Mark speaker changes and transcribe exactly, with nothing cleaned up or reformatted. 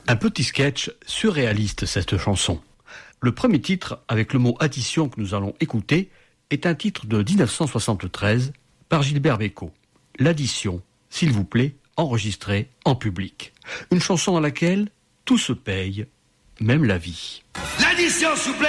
Speaker 1: Un petit sketch surréaliste, cette chanson. Le premier titre, avec le mot addition que nous allons écouter, est un titre de dix-neuf cent soixante-treize par Gilbert Bécaud. L'addition, s'il vous plaît, enregistrée en public. Une chanson dans laquelle tout se paye, même la vie.
Speaker 2: L'addition, s'il vous plaît.